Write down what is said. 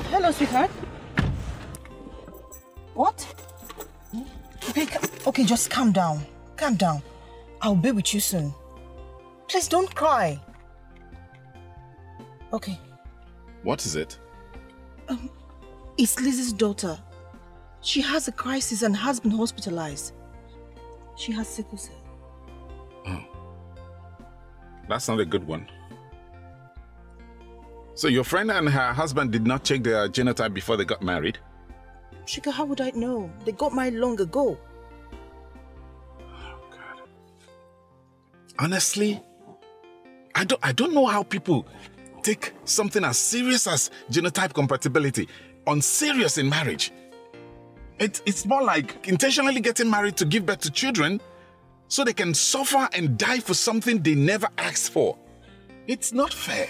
Hello, sweetheart. What? Okay, just calm down. Calm down. I'll be with you soon. Please don't cry. Okay. What is it? It's Lizzie's daughter. She has a crisis and has been hospitalized. She has sickle cell. Oh. That's not a good one. So your friend and her husband did not check their genotype before they got married? Shika, how would I know? They got married long ago. Oh, God. Honestly, I don't know how people take something as serious as genotype compatibility unserious in marriage. It's more like intentionally getting married to give birth to children so they can suffer and die for something they never asked for. It's not fair.